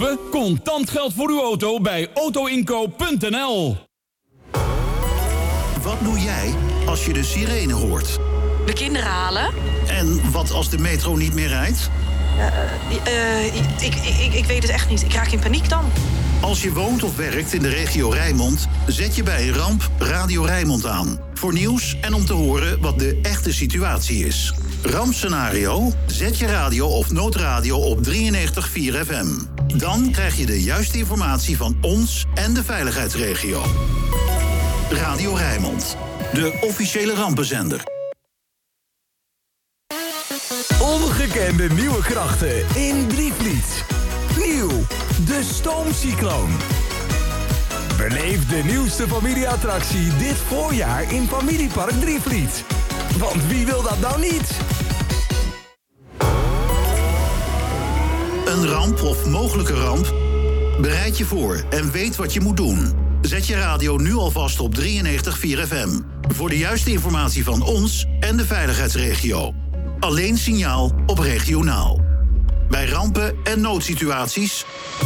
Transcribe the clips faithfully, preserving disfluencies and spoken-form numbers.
Contant geld voor uw auto bij autoinkoop punt n l. Wat doe jij als je de sirene hoort? De kinderen halen. En wat als de metro niet meer rijdt? Uh, uh, ik, ik, ik weet het echt niet. Ik raak in paniek dan. Als je woont of werkt in de regio Rijnmond, zet je bij een ramp Radio Rijnmond aan. Voor nieuws en om te horen wat de echte situatie is. Rampscenario? Zet je radio of noodradio op drieënnegentig komma vier F M. Dan krijg je de juiste informatie van ons en de veiligheidsregio. Radio Rijnmond, de officiële rampenzender. Ongekende nieuwe krachten in Drievliet. Nieuw, de Stoomcycloon. Beleef de nieuwste familieattractie dit voorjaar in Familiepark Drievliet. Want wie wil dat nou niet? Een ramp of mogelijke ramp? Bereid je voor en weet wat je moet doen. Zet je radio nu alvast op drieënnegentig komma vier F M. Voor de juiste informatie van ons en de veiligheidsregio. Alleen signaal op regionaal. Bij rampen en noodsituaties...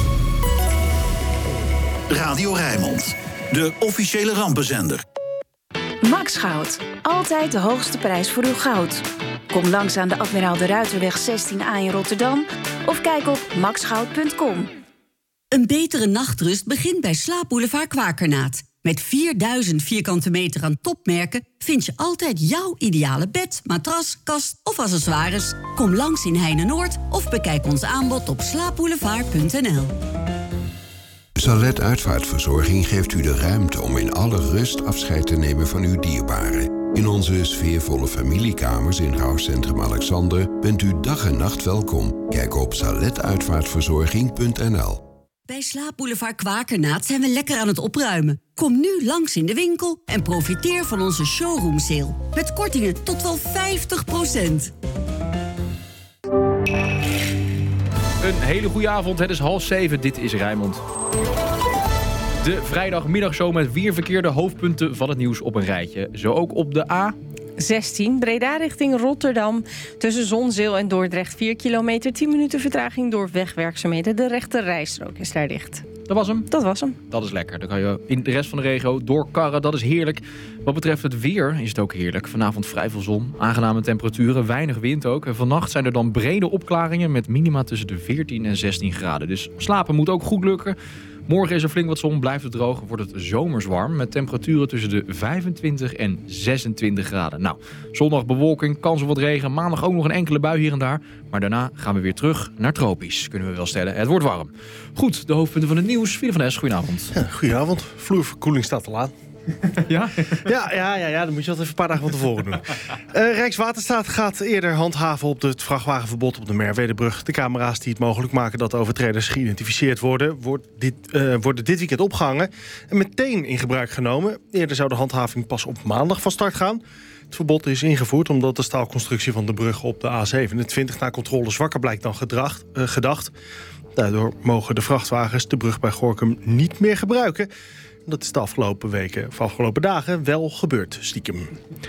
Radio Rijnmond, de officiële rampenzender. Max Goud. Altijd de hoogste prijs voor uw goud. Kom langs aan de Admiraal de Ruiterweg zestien A in Rotterdam... of kijk op max goud punt com. Een betere nachtrust begint bij Slaapboulevard Kwakernaat. Met vierduizend vierkante meter aan topmerken vind je altijd jouw ideale bed, matras, kast of accessoires. Kom langs in Heine-Noord of bekijk ons aanbod op slaapboulevard punt n l. Salet Uitvaartverzorging geeft u de ruimte om in alle rust afscheid te nemen van uw dierbaren. In onze sfeervolle familiekamers in Rouwcentrum Alexander bent u dag en nacht welkom. Kijk op salet uitvaartverzorging punt n l. Bij Slaapboulevard Kwakernaat zijn we lekker aan het opruimen. Kom nu langs in de winkel en profiteer van onze showroom sale. Met kortingen tot wel vijftig procent. Een hele goede avond, het is half zeven, dit is Rijnmond. De vrijdagmiddagshow met vier verkeerde hoofdpunten van het nieuws op een rijtje. Zo ook op de A... zestien, Breda richting Rotterdam. Tussen Zonzeel en Dordrecht vier kilometer, tien minuten vertraging door wegwerkzaamheden. De rechte rijstrook is daar dicht. Dat was hem? Dat was hem. Dat is lekker. Dan kan je in de rest van de regio doorkarren. Dat is heerlijk. Wat betreft het weer is het ook heerlijk. Vanavond vrij veel zon, aangename temperaturen, weinig wind ook. En vannacht zijn er dan brede opklaringen met minima tussen de veertien en zestien graden. Dus slapen moet ook goed lukken. Morgen is er flink wat zon, blijft het droog, wordt het zomers warm... met temperaturen tussen de vijfentwintig en zesentwintig graden. Nou, zondag bewolking, kans op wat regen, maandag ook nog een enkele bui hier en daar... maar daarna gaan we weer terug naar tropisch, kunnen we wel stellen. Het wordt warm. Goed, de hoofdpunten van het nieuws. Philip van Es, goedenavond. Ja, goedenavond. Vloerverkoeling staat al aan. Ja? Ja, ja, ja, ja, dat moet je altijd even een paar dagen van tevoren doen. Uh, Rijkswaterstaat gaat eerder handhaven op het vrachtwagenverbod op de Merwedebrug. De camera's die het mogelijk maken dat overtreders geïdentificeerd worden... Wordt dit, uh, worden dit weekend opgehangen en meteen in gebruik genomen. Eerder zou de handhaving pas op maandag van start gaan. Het verbod is ingevoerd omdat de staalconstructie van de brug op de A zevenentwintig... na controle zwakker blijkt dan gedracht, uh, gedacht. Daardoor mogen de vrachtwagens de brug bij Gorinchem niet meer gebruiken... Dat is de afgelopen weken, of afgelopen dagen, wel gebeurd, stiekem.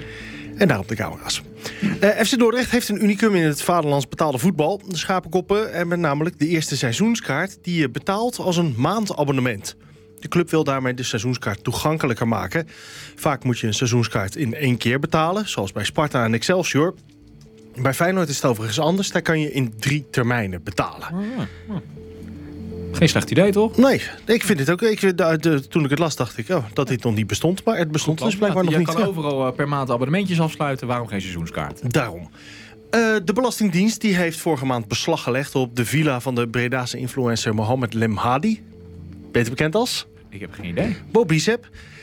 En daarop de camera's. Uh, F C Dordrecht heeft een unicum in het vaderlands betaalde voetbal. De Schapenkoppen hebben namelijk de eerste seizoenskaart... die je betaalt als een maandabonnement. De club wil daarmee de seizoenskaart toegankelijker maken. Vaak moet je een seizoenskaart in één keer betalen... zoals bij Sparta en Excelsior. Bij Feyenoord is het overigens anders. Daar kan je in drie termijnen betalen. Oh, oh. Geen slecht idee, toch? Nee, ik vind het ook. Ik, de, de, toen ik het las, dacht ik oh, dat dit nog niet bestond. Maar het bestond dus blijkbaar nog niet. Je niet. kan ja. overal per maand abonnementjes afsluiten. Waarom geen seizoenskaart? Daarom. Uh, de Belastingdienst die heeft vorige maand beslag gelegd... op de villa van de Bredase influencer Mohammed Lemhadi. Beter bekend als? Ik heb geen idee. Bo Bicep.